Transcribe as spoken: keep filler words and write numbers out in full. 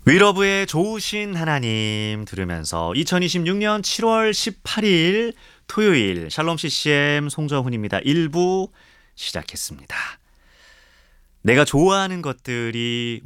위러브의 좋으신 하나님 들으면서 이천이십육 년 칠월 십팔일 토요일 샬롬 씨씨엠 송정훈입니다. 일 부 시작했습니다. 내가 좋아하는 것들이